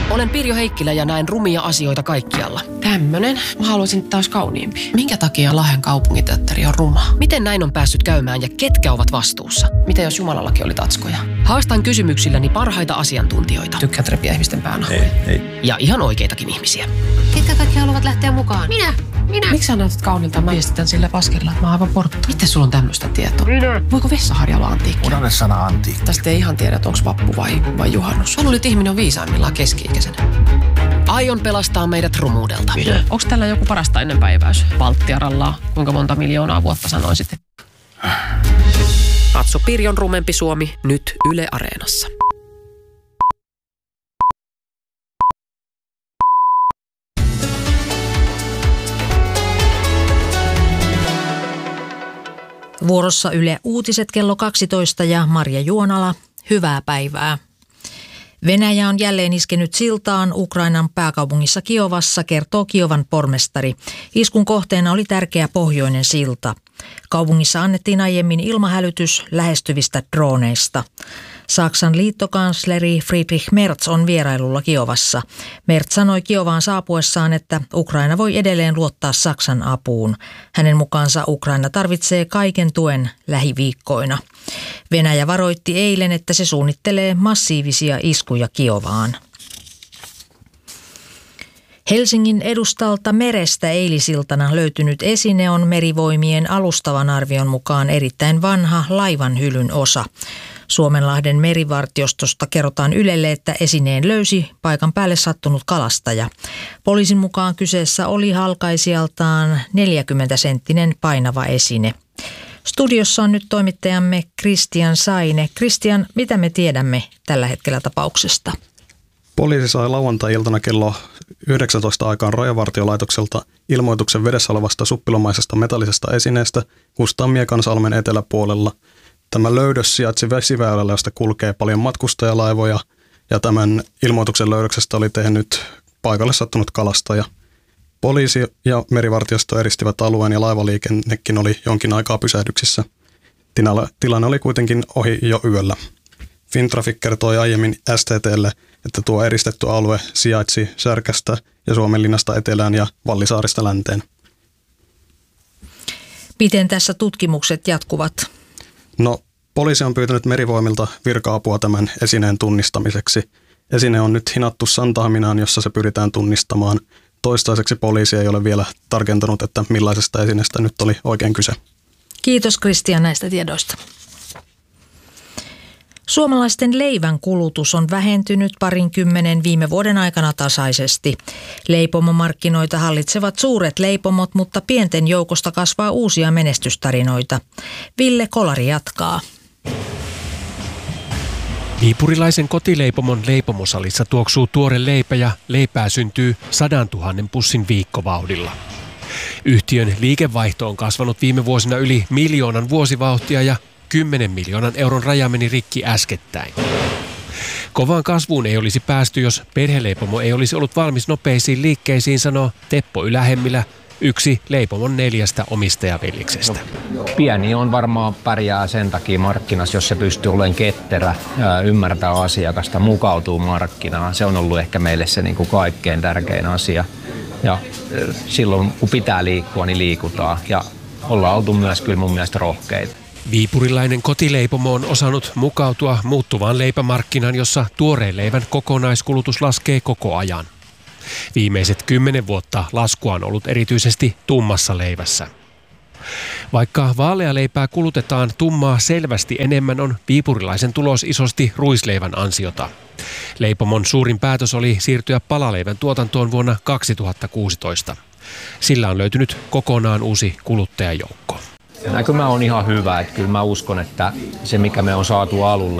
Olen Pirjo Heikkilä ja näen rumia asioita kaikkialla. Tämmönen. Mä haluaisin taas kauniimpi. Minkä takia Lahden kaupunginteatteri on ruma? Miten näin on päässyt käymään ja ketkä ovat vastuussa? Mitä jos Jumalallakin oli tatskoja? Haastan kysymyksilläni parhaita asiantuntijoita. Tykkään repiä ihmisten päänahoja. Ei. Ja ihan oikeitakin ihmisiä. Ketkä kaikki haluavat lähteä mukaan? Minä. Miksi sä näytät kaunilta? Mä viestitän sillä paskella, että mä oon aivan portta. Miten sulla on tämmöistä tietoa? Minä. Voiko vessaharja olla antiikki? Unohda sana antiikki. Tästä ei ihan tiedä, että onko vappu vai juhannus. Mä luulin, että ihminen on viisaimmillaan keski-ikäisenä. Aion pelastaa meidät rumuudelta. Onko tällä joku parasta ennen päiväys? Valttiarallaa. Kuinka monta miljoonaa vuotta sanoisit? Katso Pirjon rumempi Suomi nyt Yle Areenassa. Vuorossa Yle Uutiset kello 12 ja Marja Juonala. Hyvää päivää. Venäjä on jälleen iskenyt siltaan Ukrainan pääkaupungissa Kiovassa, kertoo Kiovan pormestari. Iskun kohteena oli tärkeä pohjoinen silta. Kaupungissa annettiin aiemmin ilmahälytys lähestyvistä droneista. Saksan liittokansleri Friedrich Merz on vierailulla Kiovassa. Merz sanoi Kiovaan saapuessaan, että Ukraina voi edelleen luottaa Saksan apuun. Hänen mukaansa Ukraina tarvitsee kaiken tuen lähiviikkoina. Venäjä varoitti eilen, että se suunnittelee massiivisia iskuja Kiovaan. Helsingin edustalta merestä eilisiltana löytynyt esine on Merivoimien alustavan arvion mukaan erittäin vanha laivanhylyn osa. Suomenlahden merivartiostosta kerrotaan Ylelle, että esineen löysi paikan päälle sattunut kalastaja. Poliisin mukaan kyseessä oli halkaisijaltaan 40-senttinen painava esine. Studiossa on nyt toimittajamme Kristian Saine. Kristian, mitä me tiedämme tällä hetkellä tapauksesta? Poliisi sai lauantai-iltana kello 19 aikaan Rajavartiolaitokselta ilmoituksen vedessä olevasta suppilomaisesta metallisesta esineestä Kustaan Miekansalmen eteläpuolella. Tämä löydös sijaitsi vesiväylällä, josta kulkee paljon matkustajalaivoja, ja tämän ilmoituksen löydöksestä oli tehnyt paikalle sattunut kalastaja. Poliisi ja merivartiosto eristivät alueen ja laivaliikennekin oli jonkin aikaa pysähdyksissä. Tilanne oli kuitenkin ohi jo yöllä. Fintraffic kertoi aiemmin STT:lle, että tuo eristetty alue sijaitsi Särkästä ja Suomenlinnasta etelään ja Vallisaarista länteen. Miten tässä tutkimukset jatkuvat? No, poliisi on pyytänyt Merivoimilta virka-apua tämän esineen tunnistamiseksi. Esine on nyt hinattu Santahaminaan, jossa se pyritään tunnistamaan. Toistaiseksi poliisi ei ole vielä tarkentanut, että millaisesta esineestä nyt oli oikein kyse. Kiitos Kristian näistä tiedoista. Suomalaisten leivän kulutus on vähentynyt 20 viime vuoden aikana tasaisesti. Leipomomarkkinoita hallitsevat suuret leipomot, mutta pienten joukosta kasvaa uusia menestystarinoita. Ville Kolari jatkaa. Viipurilaisen kotileipomon leipomosalissa tuoksuu tuore leipä ja leipää syntyy 100 000 pussin viikkovauhdilla. Yhtiön liikevaihto on kasvanut viime vuosina yli 1 miljoonan vuosivauhtia ja 10 miljoonan euron raja meni rikki äskettäin. Kovaan kasvuun ei olisi päästy, jos perheleipomo ei olisi ollut valmis nopeisiin liikkeisiin, sanoo Teppo Ylähemmilä, yksi leipomon 4 omistajaveljeksestä. Pieni on varmaan pärjää sen takia markkinassa, jos se pystyy olemaan ketterä, ymmärtää asiakasta, mukautuu markkinaan. Se on ollut ehkä meille se niin kuin kaikkein tärkein asia. Ja silloin kun pitää liikkua, niin liikutaan. Ja ollaan oltu myös kyllä mun mielestä rohkeita. Viipurilainen kotileipomo on osannut mukautua muuttuvaan leipämarkkinaan, jossa tuoreen leivän kokonaiskulutus laskee koko ajan. Viimeiset 10 vuotta laskua on ollut erityisesti tummassa leivässä. Vaikka vaalealeipää kulutetaan tummaa selvästi enemmän, on viipurilaisen tulos isosti ruisleivän ansiota. Leipomon suurin päätös oli siirtyä palaleivän tuotantoon vuonna 2016. Sillä on löytynyt kokonaan uusi kuluttajajoukko. Näkymä on ihan hyvä, että kyllä mä uskon, että se mikä me on saatu alulle,